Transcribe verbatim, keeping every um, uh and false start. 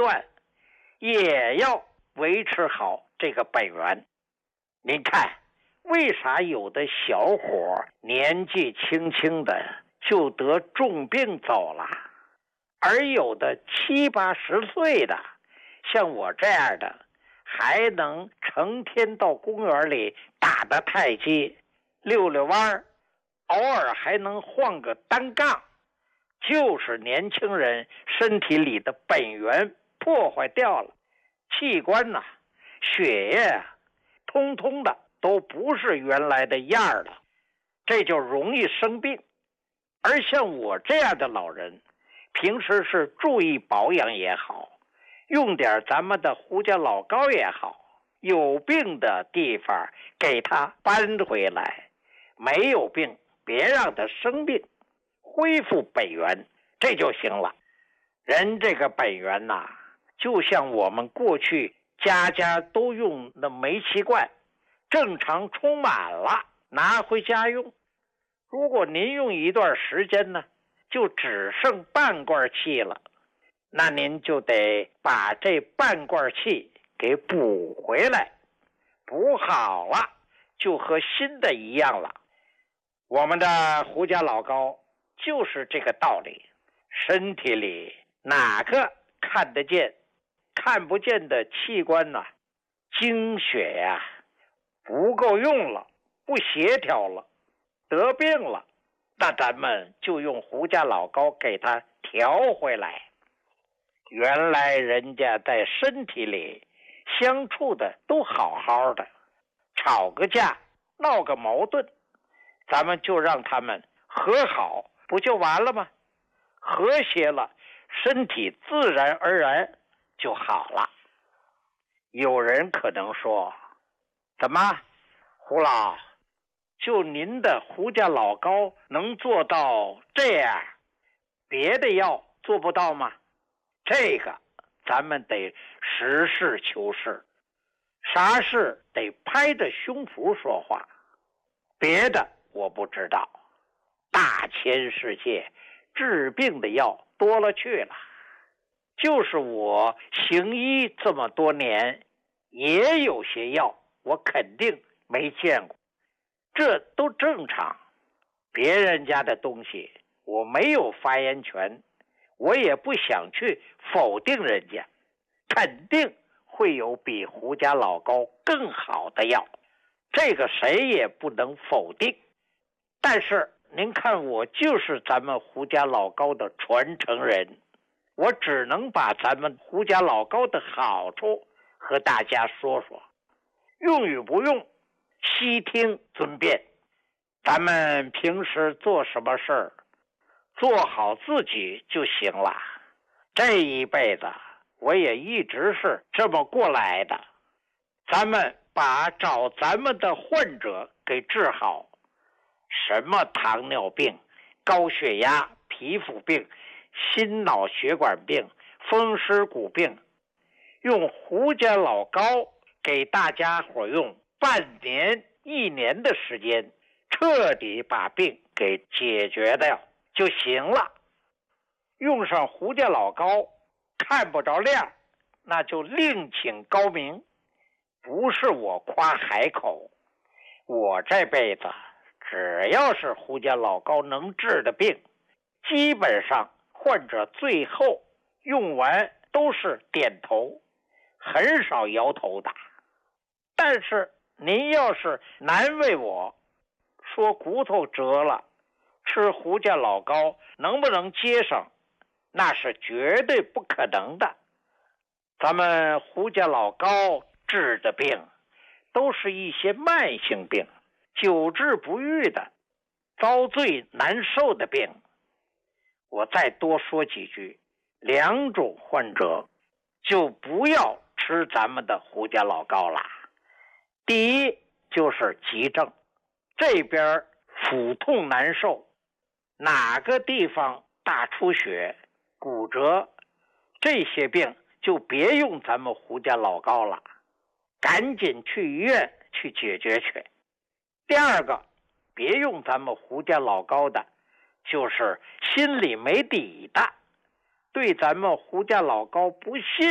段，也要维持好这个本源。您看，为啥有的小伙年纪轻轻的就得重病走了，而有的七八十岁的，像我这样的，还能成天到公园里打打太极、溜溜弯，偶尔还能晃个单杠？就是年轻人身体里的本源破坏掉了，器官呐、啊、血液啊，通通的都不是原来的样了，这就容易生病。而像我这样的老人，平时是注意保养也好，用点咱们的胡家老膏也好，有病的地方给他搬回来，没有病别让他生病，恢复本源，这就行了。人这个本源呐、啊，就像我们过去家家都用的煤气罐，正常充满了拿回家用。如果您用一段时间呢，就只剩半罐气了，那您就得把这半罐气给补回来，补好了就和新的一样了。我们的胡家老膏就是这个道理，身体里哪个看得见看不见的器官呢、啊，精血呀、啊、不够用了，不协调了，得病了，那咱们就用胡家老膏给它调回来。原来人家在身体里相处的都好好的，吵个架闹个矛盾，咱们就让他们和好，不就完了吗？和谐了，身体自然而然就好了。有人可能说，怎么胡老，就您的胡家老膏能做到这样，别的药做不到吗？这个咱们得实事求是，啥事得拍着胸脯说话。别的我不知道，大千世界治病的药多了去了，就是我行医这么多年，也有些药我肯定没见过，这都正常。别人家的东西我没有发言权，我也不想去否定人家，肯定会有比胡家老膏更好的药，这个谁也不能否定。但是您看，我就是咱们胡家老膏的传承人，我只能把咱们胡家老膏的好处和大家说说，用与不用悉听尊便。咱们平时做什么事儿，做好自己就行了。这一辈子我也一直是这么过来的，咱们把找咱们的患者给治好，什么糖尿病、高血压、皮肤病、心脑血管病、风湿骨病，用胡家老膏给大家伙用半年一年的时间，彻底把病给解决掉就行了。用上胡家老膏看不着亮，那就另请高明。不是我夸海口，我这辈子只要是胡家老膏能治的病，基本上患者最后用完都是点头，很少摇头的。但是您要是难为我，说骨头折了，吃胡家老膏能不能接上，那是绝对不可能的。咱们胡家老膏治的病都是一些慢性病，久治不愈的，遭罪难受的病。我再多说几句，两种患者就不要吃咱们的胡家老膏了。第一就是急症，这边腹痛难受，哪个地方大出血、骨折，这些病就别用咱们胡家老膏了，赶紧去医院去解决去。第二个，别用咱们胡家老膏的，就是心里没底的，对咱们胡家老膏不信